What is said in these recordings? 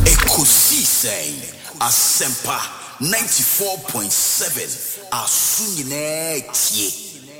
Ekosi say Asempa 94.7 Asunyine tie.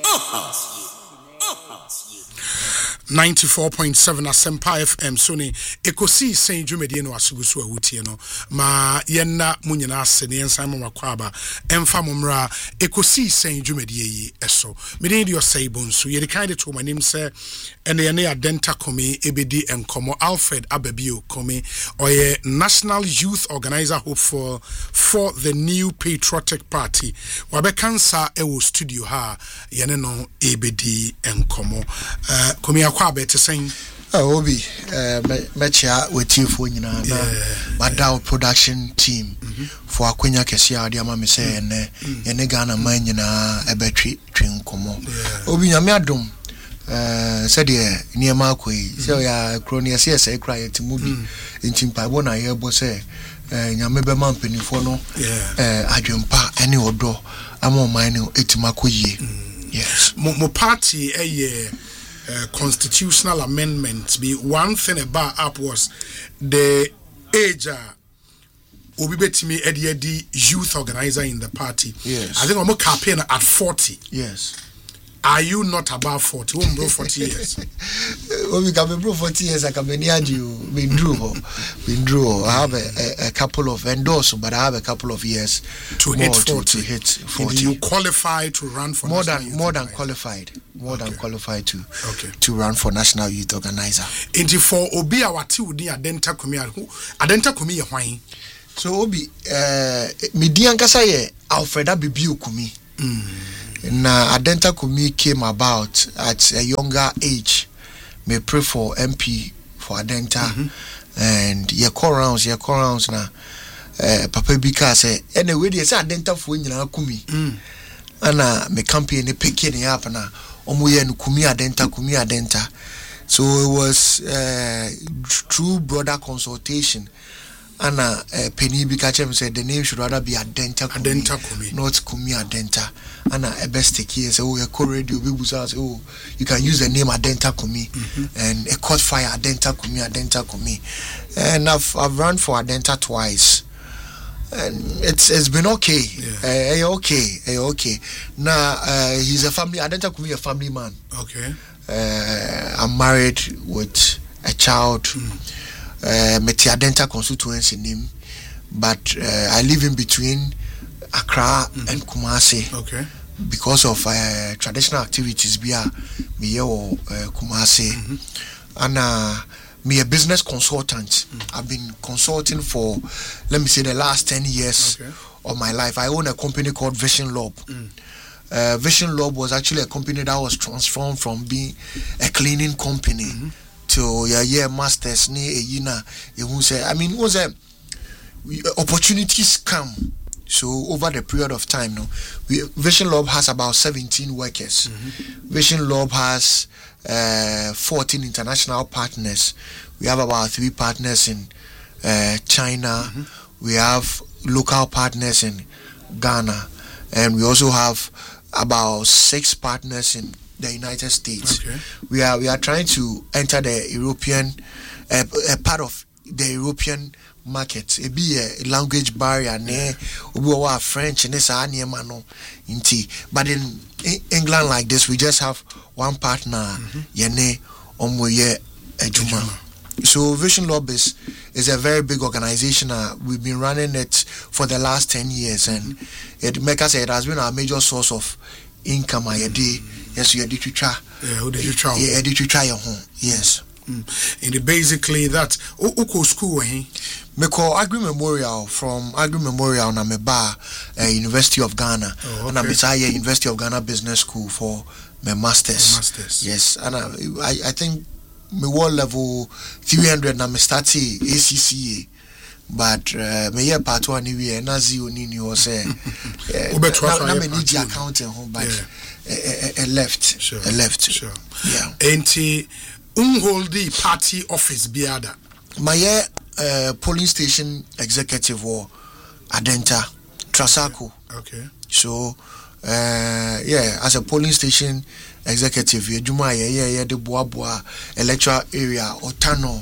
94.7 Asempa FM Sony Ekosi Saint Jumedie no asugusu awutie no ma yenna munyina ase ne yensan mo makwaba emfa momra Ekosi Saint Jumedie yi eso me dey say bonsu ye the kind to my name say ene Adenta Komi ebedi enkomo Alfred Ababio Komi oye National Youth Organizer hopeful for the new patriotic party wabekansa ewo studio ha yene no ebedi enkomo Komi better saying Obi mechia wetifo nyina na Badao production team for akwenya kese ade ama me say ene Ghana man nyina ebetwi twinkomo Obi nyame adom said ye niema akoi say ya kronia say say kra yetimu bi ntimpa bo na ye bo say nyame be man penifo no adwempa ene odo ama man no etima koyie yes mo party constitutional amendments be one thing about up was the age obi betimi edi youth organizer in the party. Yes, I think I'm campaign at 40. Yes, are you not above 40? We bro 40 years. We can be bro 40 years. I can be near you. Been draw. I have a couple of endorse, but I have a couple of years to hit 40. To hit 40. You qualify to run for more than qualified to run for National Youth Organizer. Inti for obi awati udi Adenta Komi ye hwan. So obi midi ankasa ye Alfred Ababio Komi. Na Adenta Komi came about at a younger age. Me pray for MP for Adenta and ye call rounds na Papa Bika say anyway they say Adenta for nyina Komi. Ana me campaign ne pick it up na omoye no Komi Adenta. So it was through broader consultation. Ana Penny Bikachem said the name should rather be Adenta Komi, not Komi Adenta. Ana best take here say a call radio people say you can use the name Adenta Komi and a caught fire Adenta Komi. And I've run for Adenta twice. And it's been okay. Okay. Now he's a family Adenta Komi a family man. Okay. I'm married with a child. Meti Adenta constituency name, but I live in between Accra and Kumasi. Okay. Because of traditional activities, me Kumasi, and me a business consultant. I've been consulting for, let me say, the last 10 years of my life. I own a company called Vision Lob. Vision Lob was actually a company that was transformed from being a cleaning company to masters say I mean was a opportunities come. So over the period of time Vision Lob has about 17 workers. Vision Lob has 14 international partners. We have about 3 partners in China. We have local partners in Ghana, and we also have about 6 partners in the United States. We are trying to enter the European a part of the European market. It be a language barrier we French and but in England like this we just have one partner So Vision Lob is a very big organization. We've been running it for the last 10 years and it has been our major source of income. Yes, you did to try. Yes. And basically that uko school me call Agri Memorial from Agri Memorial na me ba University of Ghana. And I'm beside University of Ghana Business School for my masters. Yes, and I think me world level 300 na me start ACCA. But me year part 1 we na zero nini o say na me need accounting but left. Sure. Yeah. Enti unholdi party office biada. My polling station executive or Adenta Trasaco. Okay. So as a polling station executive, the boa electoral area Otano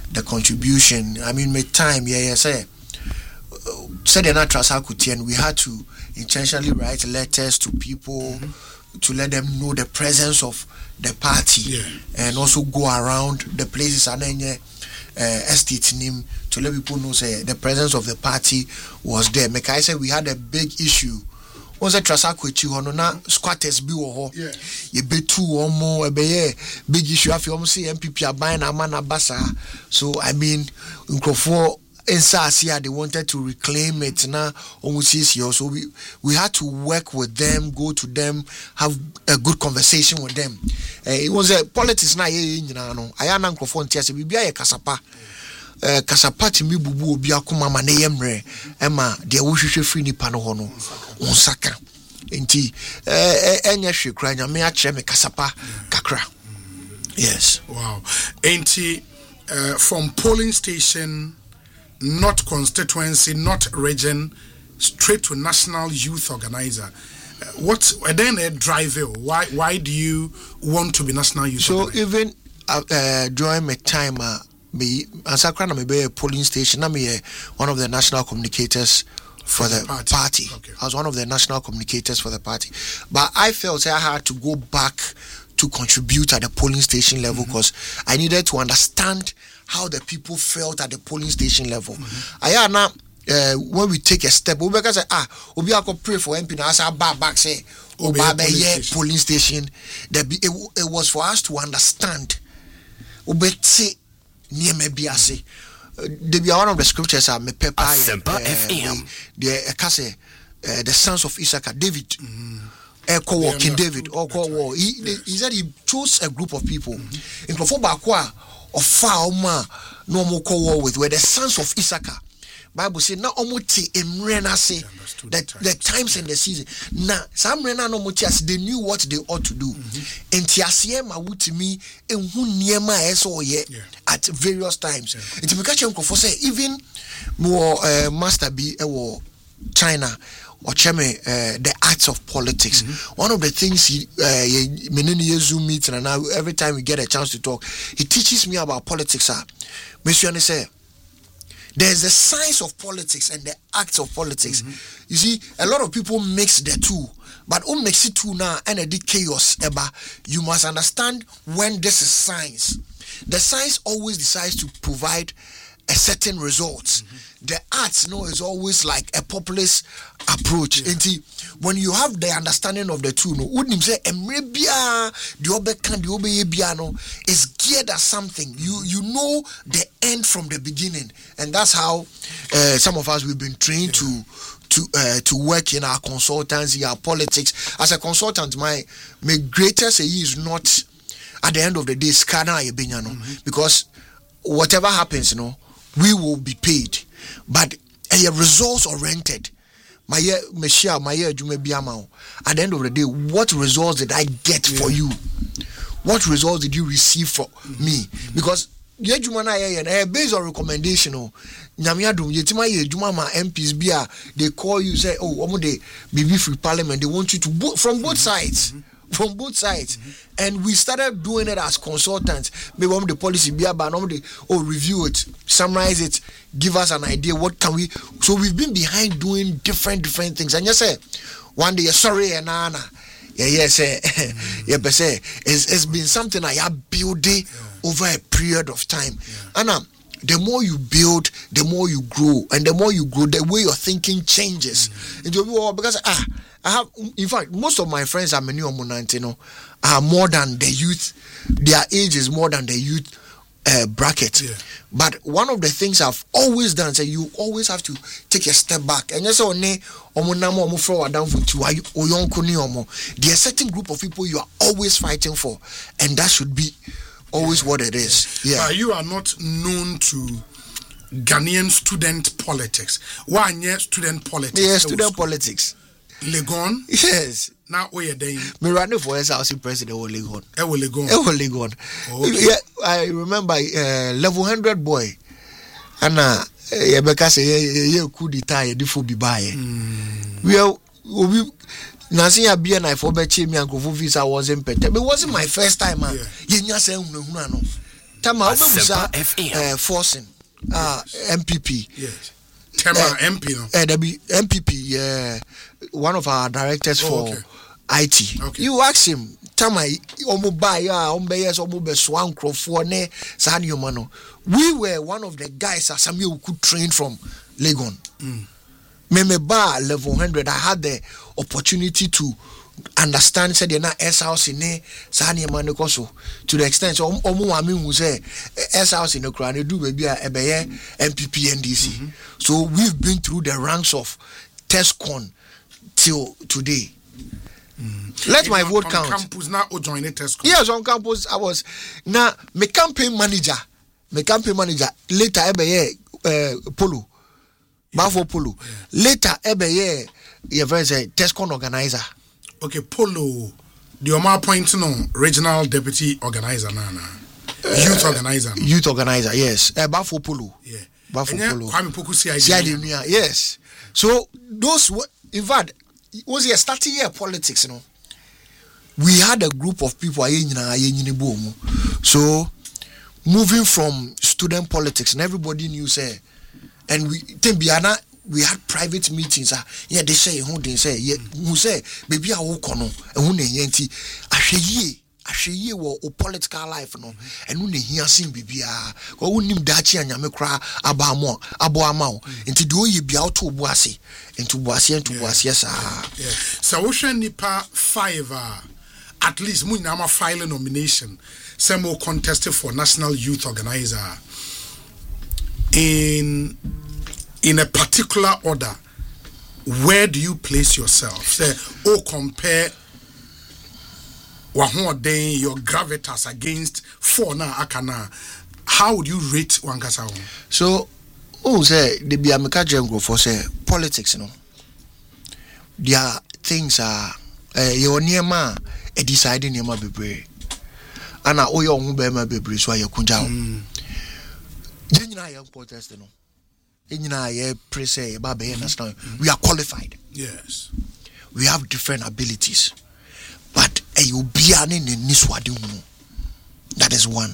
the contribution. I mean, with time, said the natural circuit, and we had to intentionally write letters to people to let them know the presence of the party, and also go around the places and then estate name to let people know say the presence of the party was there. Make I say we had a big issue. Was a trasakwechi hono na squatters bi wo ho ye betu omo ebeye big issue afi omo say MPP aban na mana basa. So I mean nkrofo inside they wanted to reclaim it na almost here. So we had to work with them, go to them, have a good conversation with them. It was a politics na no ayana nkrofo ntia se bibia ye kasapa kasapa timi bubu obi akoma ma na yemre ema de wohwehwe free nipa no ho no onsaka enti enya hwekra nya me akire me kasapa kakra. Yes. Wow. Enti from polling station, not constituency, not region, straight to national youth organizer. What then a driver? Why do you want to be national youth organizer? So even during my time me Ansakra na me be a polling station, na me one of the national communicators for the party. Okay. I was one of the national communicators for the party. But I felt I had to go back to contribute at the polling station level because I needed to understand how the people felt at the polling station level. Now when we take a step, we say obi akọ pray for MP na asa back say polling station. It was for us to understand. Obeti nieme biase. They be one of the scriptures are me pepper the sons of Issachar, David. King David or war. He said he chose a group of people. In Bakwa or Fauma no more war with were the sons of Issachar. Bible say na omuti emrena say the times and the season. Na some rena no muti they knew what they ought to do. Enti asie ma wutimi enhu niema eso ye at various times. Enti meka chem kofo say even more master be ewo China or cheme the arts of politics. One of the things he Zoom meeting and now every time we get a chance to talk, he teaches me about politics. Monsieur say there's the science of politics and the acts of politics. You see, a lot of people mix the two, but who makes it two now and a chaos eba. You must understand when this is science. The science always decides to provide a certain results. The arts is always like a populist approach. And when you have the understanding of the two, wouldn't say the is geared at something. You know the end from the beginning, and that's how some of us we've been trained to work in our consultancy, our politics. As a consultant, my greatest is not at the end of the day scanner because whatever happens, we will be paid, but results oriented. At the end of the day, what results did I get for you? What results did you receive for me? Because based on recommendation, MPs they call you say, they be free parliament. They want you to vote from both sides. From both sides, and we started doing it as consultants. Maybe the policy be about review it, summarize it, give us an idea. What can we? So we've been behind doing different things. And you say one day, sorry, and Anna, it's been something I have built over a period of time, and the more you build, the more you grow, and the more you grow, the way your thinking changes. Because I have, in fact, most of my friends are many are more than the youth. Their age is more than the youth bracket. But one of the things I've always done is you always have to take a step back. And there's a certain group of people you are always fighting for, and that should be always what it is. You are not known to Ghanaian student politics. Why student politics? Yeah, student politics. Legon? Yes. Now we are doing. Me running for SRC president or Legon. Legon. Yeah, I remember level 100 boy. And because you could retire before be by. We Nancy Abia and I for me and visa wasn't better. But it wasn't my first time. Tama obebusa forcing MPP. Yes. Tema MP no. MPP one of our directors for IT. Okay. You ask him Tama omuba ya ombeyes omube swan crofo ne sanyo no. We were one of the guys that Samuel could train from Legon. Me bar level 100 I had the opportunity to understand said na S house in Sani Manekoso to the extent so omu who say S house in the crown do baby ebeye MPP NDC. So we've been through the ranks of TESCON till today. Let my vote count. On campus now or join TESCON. Yes, on campus I was now my campaign manager later ebeye Polo Bafo Polo later ebeye very say TESCON organizer. Okay, Polo, the Omar appointing on regional deputy organizer, youth organizer, yes. Bafo Polo, yeah. Bafo Polo. Kwame Poku CID, yes. So those were, in fact, it was a starting year politics, you know. We had a group of people, so moving from student politics, and everybody knew say, and we had private meetings. Yeah, they say who they say who say baby I walk on and who ne yenti ahwe wo political life no and who ne hia sin baby ko wonim dachi anyame kra abo amao enti do ye bia to boase enti boase sa so wo hwe nipa 5 at least mu na ma file nomination some more contested for national youth organizer in a particular order. Where do you place yourself? Say, compare your gravitas against 4 na akana. How would you rate Wankasa? So, say the Biamika Jengo for say politics, you know. Their things are your nearma a deciding yama bebre. And I owe your bema bebre so you kunjao. Then young protest, you know. We are qualified. Yes. We have different abilities. But that is one.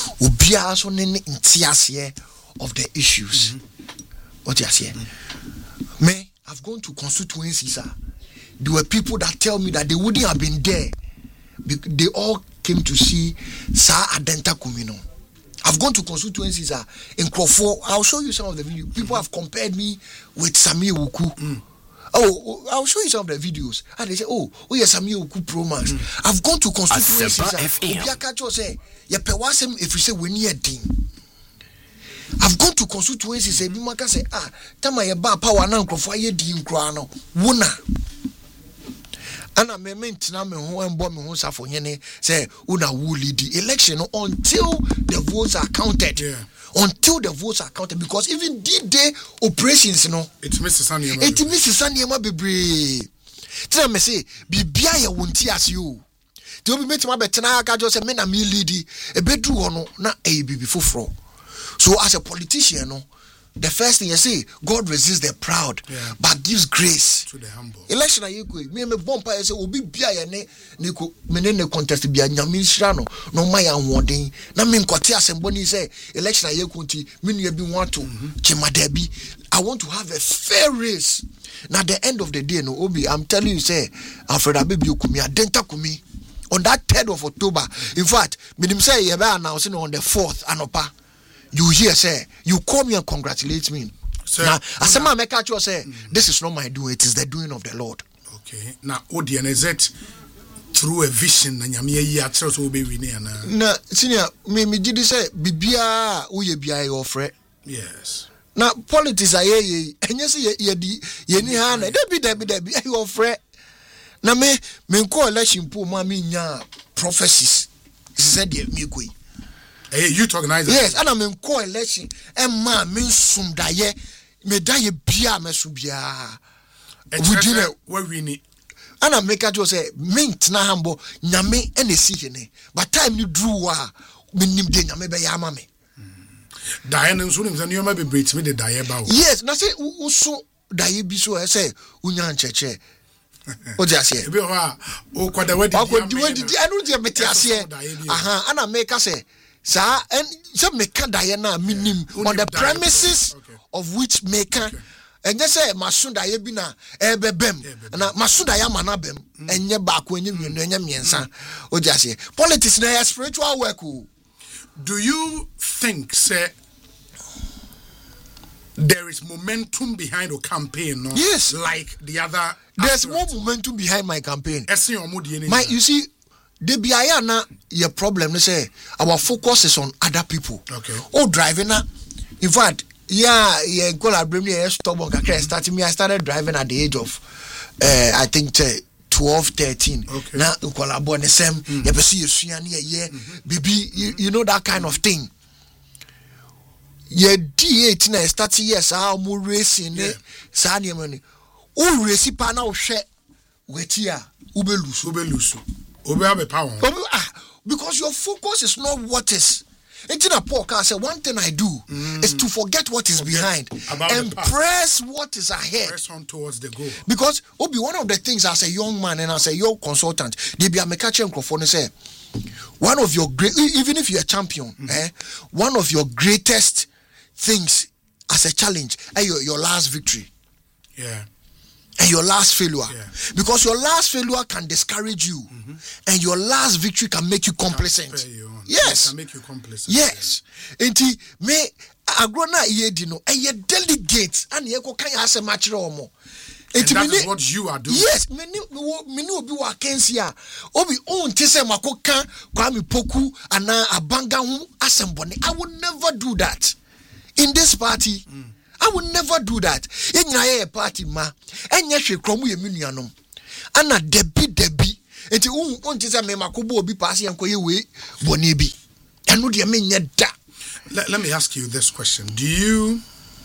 Of the issues. What you say? Me, I've gone to constituencies. There were people that tell me that they wouldn't have been there. They all came to see Sa Adenta Kumino. I've gone to constituencies in Crawford. I'll show you some of the videos. People have compared me with Samuel Wuku. Oh, I'll show you some of the videos. And they say, oh, yes, Samuel Wuku Pro Max. I've gone to constituencies. If you say we need a thing. I've gone to constituencies. Bimaka say, Tama ya ba power na Crawford ye di nkrano. Wona. Ana mementi na me ho embo me ho safo nyene say una wu lead the election until the votes are counted. Yeah. Until the votes are counted, because even D-Day operations, you know, it's Mr. Saniema bebre. Tell me say bibia ya wonti as you. Do be meet my betena ka just say me na me lead e bedru ho na e bibi foforo. So as a politician, no, the first thing you say, God resists the proud, but gives grace to the humble. Election aye ko me bompa say obi bia ye ne ko me ne contest bia nyame nhira no ma ya hoden na me nkote asembo ni say election aye ko nti me nua bi want to chimada bi. I want to have a fair race. Now at the end of the day, no Obi, I'm telling you, say Alfred Abebi Okumi Adenta Kumi on that 3rd of October. In fact, me dim say you be announcing on the 4th anopa. You hear say you call me and congratulate me. Now, as a make you say this is not my doing, it is the doing of the Lord. Okay. Now, Odian, is it through a vision and Yamia Church will be winning? No, senior, me did say Bibia uye bia offer. Yes. Now politics are ye and you see ye ni hana debi offer. Now me call election poor mammy nya prophecies. Said ye me kui. Youth organizer. Yes, and I'm in coalition. And ma mean sum da ye me da ye bia me subia. We did where we need. And I make a say mint na hambo nyame and a see. But time you drew minim de nyame be ya mame. Diane and soon and you may be breach me the diaba. Yes, na say uso da ye bi so say unyan cheche. O just say o kwada wedi I don't metiase. Aha, and I make us say Sa and some meka Diana minim on the premises of which meka and just say Masunda Yebina ebebem na Masunda ya manabem enye baako enye enye miensa o just say politics na spiritual work. Do you think say there is momentum behind the campaign? No? Yes, like the other. There's more momentum behind my campaign. You see, the Biayana, your problem is our focus is on other people. Okay. Oh, driving up. In fact, I started driving at the age of I think 12, 13. Okay. Now the same. You know that kind of thing. Yeah, D18 start years how more racing Sanya money. Oh, race pana share wait here. Ubelusu. Ube power. Because your focus is not what is. It's in a podcast. Say one thing I do is to forget what is behind and press what is ahead. Press on towards the goal. Because Obi, one of the things as a young man and as a young consultant, they be a mekache microphone say one of your great, even if you're a champion, one of your greatest things as a challenge your last victory. Yeah. And your last failure. Yeah. Because your last failure can discourage you. And your last victory can make you complacent. Yes. Can make you complacent. Yes. And me agrona yedino a delegate and yeko can has a match romo. And that is what you are doing. Yes, many obi wa kensia. Obi on tese makoka kwami poku ana abanga hu asembone. I would never do that. In this party, I would never do that. In party ma, and yes, she cromu ye munianum. Anna debi. Enti un tisa me makobo obi pasi and koye we bonibi. And no dia me da. Let me ask you this question. Do you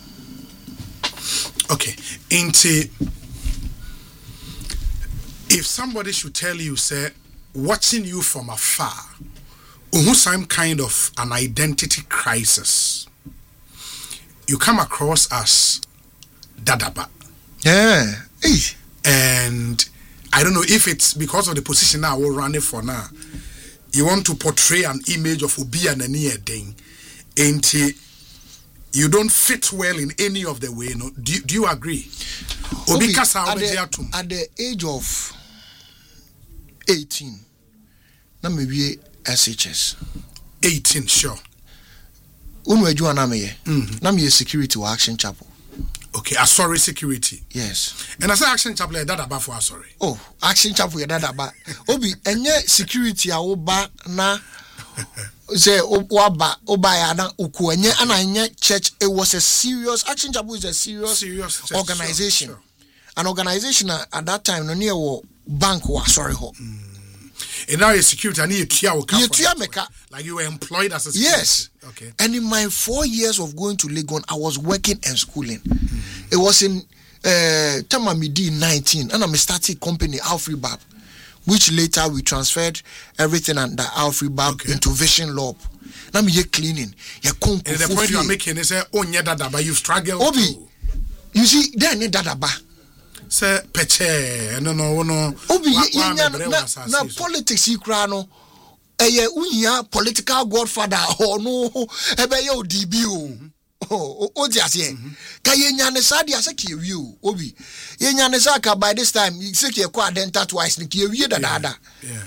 if somebody should tell you, say, watching you from afar, some kind of an identity crisis, you come across as Dadaba. Yeah. And I don't know if it's because of the position now we're running for now. You want to portray an image of Obi and Nani thing, and you don't fit well in any of the way. No? Do you agree? Obi, at the age of 18, na me be SHS. 18, sure. Unweju aname na me security wa Action Chapel. Okay, sorry security. Yes. And I say Action Chapel that about for sorry. Oh, Action Chapel that about. Obi enye security a oba na say oba ya na uku enye ana enye church. It was a serious Action Chapel is a serious church, organization. Sure. An organization at that time no near bank was sorry ho. And now you're security, I need to like you were employed as a security. Yes. Okay. And in my 4 years of going to Legon, I was working and schooling. It was in Tamamidi 19, and I started company Alfred Bab, which later we transferred everything under Alfred Bab into Vision Lab. Now me cleaning. And the point you are making is but you struggle. Obi, you see, there need dadaba. Say peche no Obi na politics ikra no eye unya political godfather or no ebe ye ODB o di ase ka ye nya ne sa dia se ke wi o Obi ye nya ne sa ka by this time se ke kwa denta twice ne ke wi da. Yeah.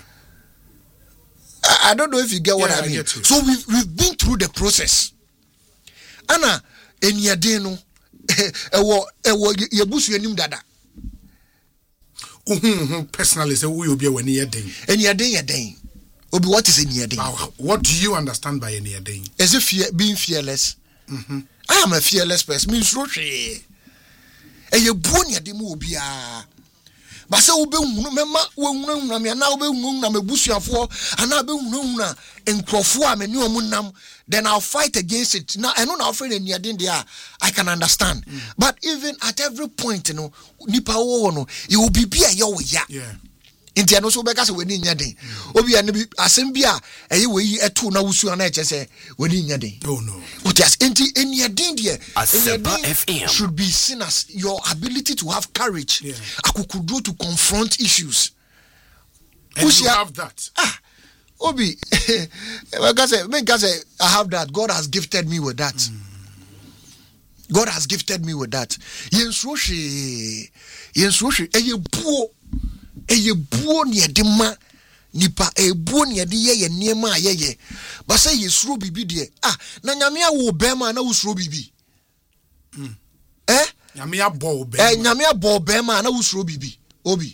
I don't know if you get what I mean. So we've been through the process. Ana eniade no ewo ye busu anim dada. Personally, say we will be when you're doing. Any day. Obi, what is any day? What do you understand by any day? As if being fearless. I am a fearless person. Means roche. And you born ya demo be a. But so be remember when me now be na me busuafo ana be na enkrofo a me ne omunam, then I'll fight against it. Now I know now friend any day there I can understand. But even at every point nipa wo no you will be a yo ya. Yeah. Inti ano so beka se weni nya den. Obi an bi asem bi a eye we eto na wusu na eche se weni nya den. Oh no. Utias enti enya den there. Asempa FM should be seen as your ability to have courage. Akukudro to confront issues. And you have that. Obi, because I have that. God has gifted me with that. God has gifted me with that. Yensroshi, eye buo ne de ma nipa buo ne de ye niema ayeye. But say yesro bibi de na nyame awo bema na wusro bibi. Nyame abo bema. Nyame abo bema na wusro bibi. Obi.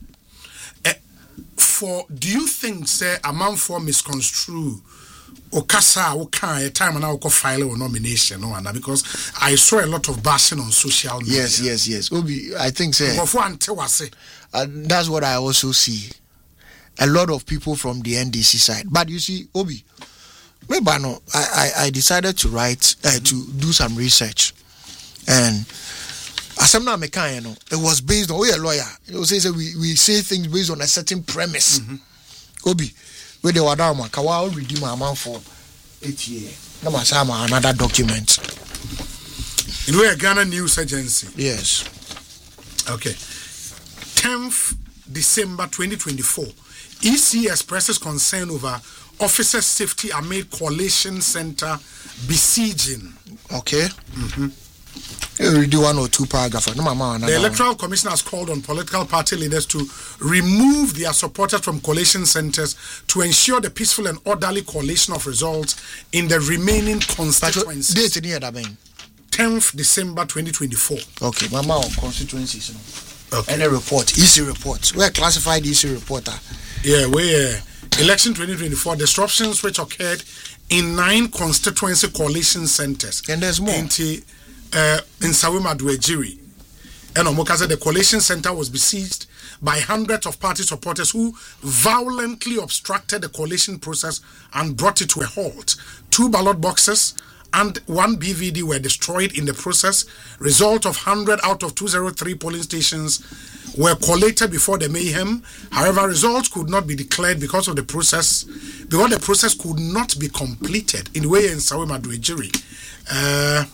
Do you think say a man for misconstrue Okasa a time and I will file a nomination because I saw a lot of bashing on social media. Yes. Obi, I think say that's what I also see. A lot of people from the NDC side. But you see, Obi, maybe I decided to write to do some research. And it was based on a lawyer. It was say we say things based on a certain premise. Obi, where they were down, Kawa redeem my amount for 8 years. No, another document. In where Ghana News Agency. Yes. Okay. 10th December 2024. EC expresses concern over officer safety amid coalition center besieging. Okay. Read 1 or 2 paragraphs. The Electoral Commission has called on political party leaders to remove their supporters from coalition centers to ensure the peaceful and orderly collation of results in the remaining constituencies. Date near that 10th December 2024. Okay, Mama constituencies. Okay. Any report, EC report. Where classified EC reporter? Yeah, where election 2024 disruptions which occurred in 9 constituency coalition centers. And there's more. In Sawima Duejiri. And Omokaze, the coalition center was besieged by hundreds of party supporters who violently obstructed the coalition process and brought it to a halt. 2 ballot boxes and 1 BVD were destroyed in the process. Result of 100 out of 203 polling stations were collated before the mayhem. However, results could not be declared because the process could not be completed in the way in Sawima Duejiri.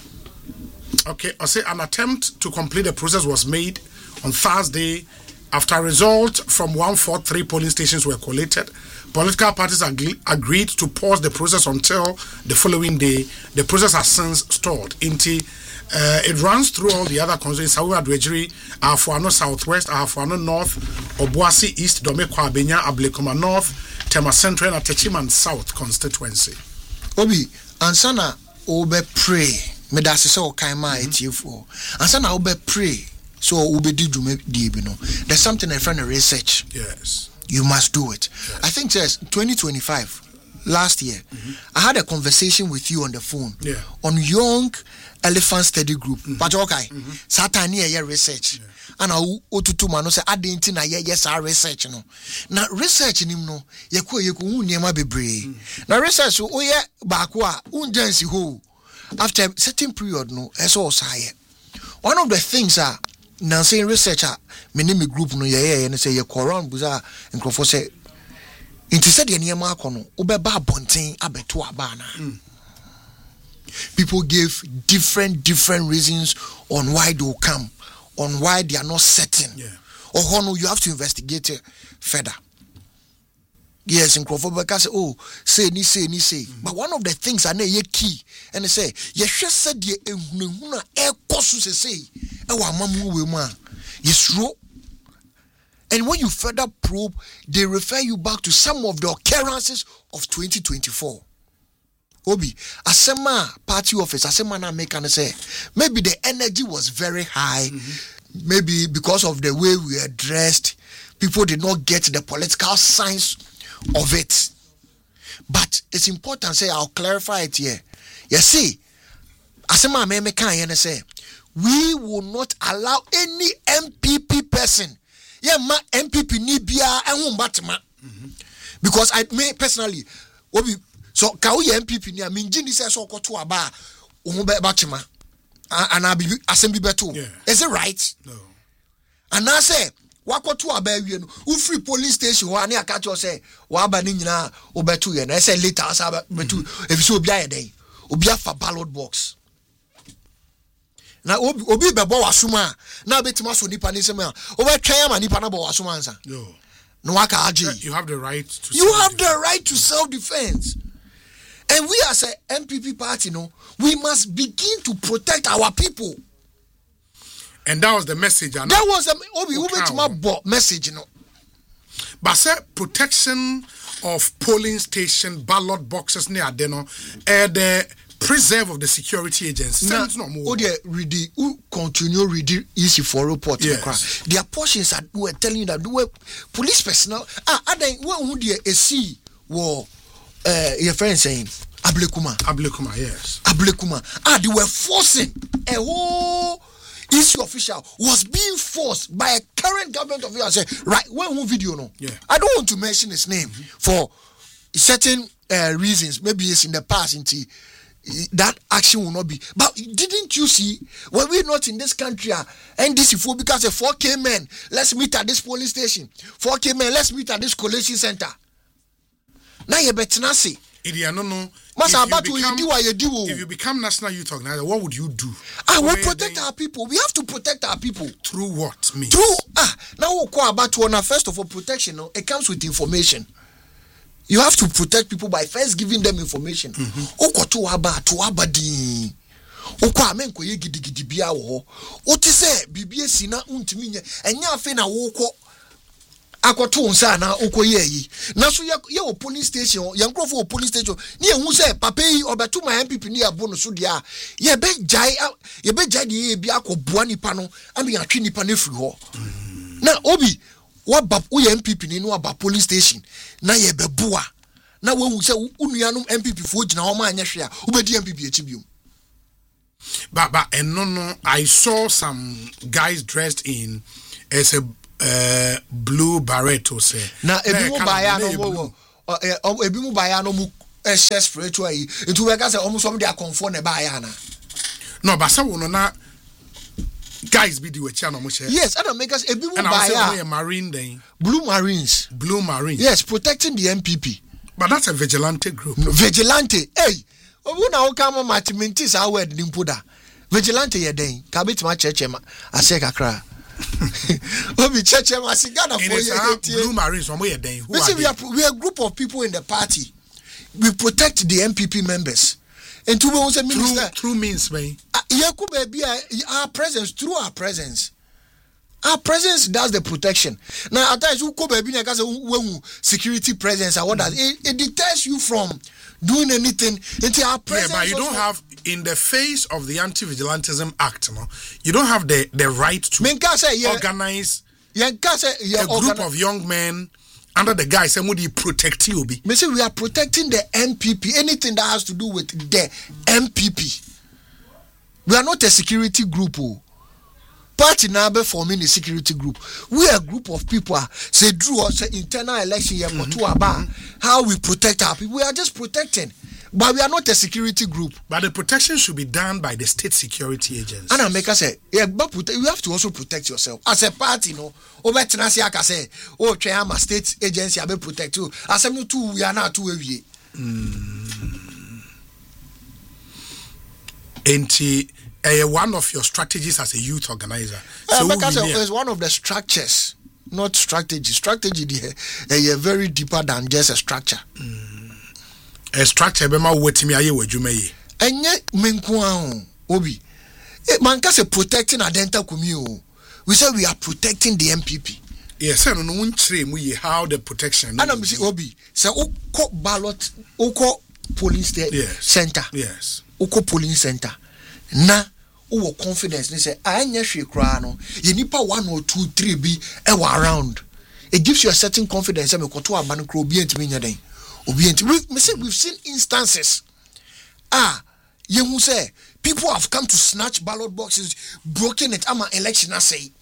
Okay, I say an attempt to complete the process was made on Thursday after results from 143 polling stations were collated. Political parties agreed to pause the process until the following day. The process has since stalled. It runs through all the other constituencies: Sawima Duejiri, Afuano Southwest, Afuano North, Obuasi East, Domekwa Abenya, Ablekuma North, Tema Central, and Techiman South constituency. Obi, ansana obe pray. Me da se o kan ma etiefo ansa na obe pray so obe di dwuma di bi no there's something I find research. Yes, you must do it. Yes. I think just 2025 last year I had a conversation with you on the phone on Young Elephant Study Group but okay satani ye research and otutu ma no say adenti na ye yes research no na research nim no ye ko hu niema bebre na research o ye ba ko a unjansi ho after a certain period no as also higher. One of the things are now saying researcher many group no and say you koran buza and crofo say into said the niema kono obeba bonten abeto abana. People gave different reasons on why they will come, on why they are not certain. Or no, you have to investigate it further. Yes, in Crawford, say. But one of the things I know ye key, and they say, yes, said ye air cosus say, yes, true. And when you further probe, they refer you back to some of the occurrences of 2024. Obi, Asema party office, Asema na make and say, maybe the energy was very high, maybe because of the way we are dressed, people did not get the political science of it. But it's important say I'll clarify it here. You see, Asema me can say we will not allow any MPP person. Yeah, ma MPP ni bia ehun batma. Because I me personally obi so ka we MPP ni me ngini say so koto aba ohun batma and I be assembly beto. Is it right? No. And I say wakoto aba wie no u free police station ho ani aka cho say wa aba ni nyina obeto ye na say later asa beto if so obi ayeden obi afa ballot box na obi bebo wasuma na betima so nipa ni sema o be twan ama nipa na bo wasuma ansa no waka aje. You have the right to self-defense. And we as a MPP party, we must begin to protect our people. And that was the message. That was a message, But say protection of polling station, ballot boxes near Adeno, the preserve of the security agents. Now, continue reading easy for report. Yes. Their portions are were telling you that police personnel who see war your friend saying Ablekuma, yes. They were forcing a whole issue official was being forced by a current government official. Say, right, one video I don't want to mention his name for certain reasons. Maybe it's in the past that action will not be. But didn't you see, when we're not in this country, NDC4 because 4K men, let's meet at this police station. 4K men, let's meet at this collation center. Now you better not say. If you become national youth organizer, what would you do? We protect our people. We have to protect our people. Through what means? Now first of all, protection, it comes with information. You have to protect people by first giving them information. Akoto nsa na okoye yi na so ye police station yankrofo police station ni ehun se papa yi obeto ma MPP ni abo no so dia ye be jai de bi akoboa nipa no ami atwe nipa na firi ho na obi wa bab wo ye MPP ni no aba police station na ye be boa na wo se unuanom MPP fo gina ho ma anya hwe a obedi MPP echi biom. But and no, I saw some guys dressed in as a blue beret or say. Now, ebi mu baya no mu spiritual yi. Into we gas almost some dey conform na baya na. No, but some no na guys be the wecha no mo share. Yes, and make us ebi mu baya. And marine then. Blue Marines. Yes, protecting the MPP. But that's a vigilante group. Vigilante. Hey, obu na o come matmentis a word nimpoda. Vigilante ye den. Ka betima cheche ma ase kakra. Obi cheche ma sigana for you. Blue Marines who are they? We are a group of people in the party. We protect the MPP members. And to be a minister through means way. Our presence through our presence. Our presence does the protection. Now, at times, security presence and what that it deters you from doing anything until our presence. Yeah, but you don't have, in the face of the Anti-Vigilantism Act, you don't have the right to organize a group of young men under the guise and would you protect you? We are protecting the MPP. Anything that has to do with the MPP. We are not a security group. Party number forming a security group. We are a group of people. Say drew us internal election here about how we protect our people. We are just protecting, but we are not a security group. But the protection should be done by the state security agencies. And I make us say, but you have to also protect yourself as a party. Over Tenassi, I can say, Chayama state agency, I will protect you. As I'm too, we are not too heavy. One of your strategies as a youth organizer. It's one of the structures, not strategy. Strategy is very deeper than just a structure. A structure, and yet, Obi, man can say protecting Adenta Kumio. We say we are protecting the MPP. Yes, I don't know how the protection. I don't see Obi. Say Oko ballot, Oko polling center. Yes. Oko polling center. Na uwo confidence ni say anya hwe kra no ye nipa 1 or 2 3 bi e wa around. It gives you a certain confidence me koto aban kra obi entimi nya den obi entimi we've seen instances ye hu say people have come to snatch ballot boxes, broken it ama election say.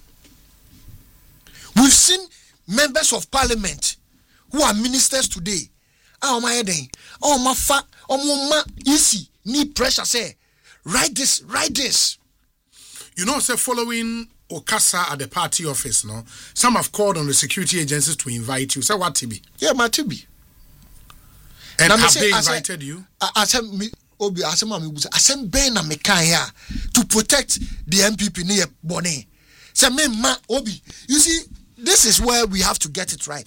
We've seen members of parliament who are ministers today my den ma fa ma easy need pressure say write this. You know, say following Okasa at the party office, no? Some have called on the security agencies to invite you. Say what, Tibi? Yeah, my Tibi. And have they invited you? I said, Obi, I said, Ben and Mekaya to protect the MPP near Bonnet. Say, me, ma, Obi. You see, this is where we have to get it right.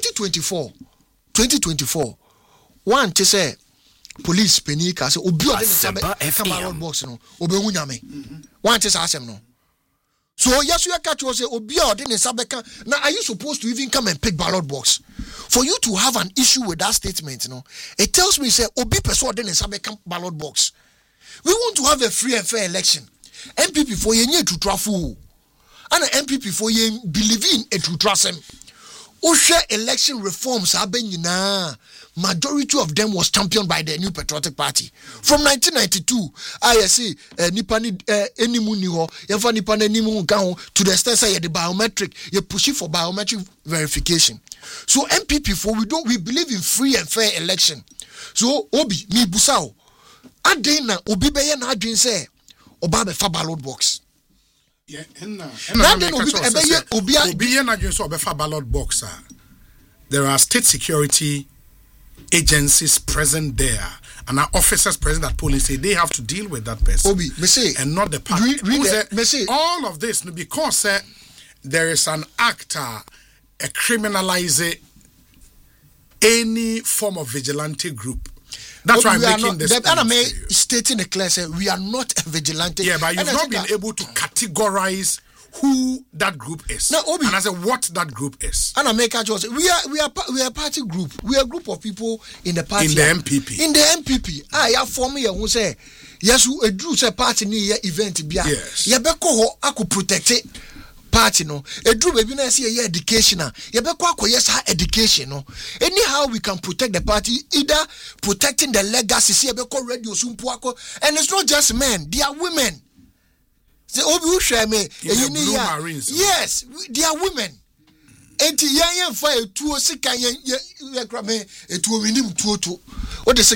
2024 one to say police penika say obi ode ne sabe ballot box no obehu nyame one to say asem no. So yes, you catch you say obi ode ne sabe kan. Now are you supposed to even come and pick ballot box? For you to have an issue with that statement, it tells me say obi person ode ne sabe kan ballot box. We want to have a free and fair election. MPP for ye to trafu. And MPP for ye believe in a to trust him. Osha election reforms have been majority of them was championed by the New Patriotic Party. From 1992, I say nipani enimu niho, yefa nipani enimu gaho to the extent say the biometric, you push it for biometric verification. So MPP for we believe in free and fair election. So obi mi busao. Adena obi beye na adwin say oba be fa ballot box. Yeah, ballot box. There are state security agencies present there, and our officers present at police say they have to deal with that person. Obi, me say, and not the party. All of this because there is an act criminalize any form of vigilante group. That's why I'm making this point. And I'm stating a clear say we are not a vigilante. Yeah, but you've not been able to categorize who that group is. Now, Obi, and I say what that group is. And I make a choice. We are a party group. We are a group of people in the party. In the MPP. In the MPP. I have for me who say yes, who a drew say party ni event bia. Yes. Ya beko ho aku protect it. Party no edu baby na say ye educational ye be kwa yes education no anyhow we can protect the party either protecting the legacy see ye be kwa radio sumpu ako and it's not just men, they are women. Say obi who share me yes, they are women. Enti ye fa etuo sika ye kra me etuo winim tuo to o de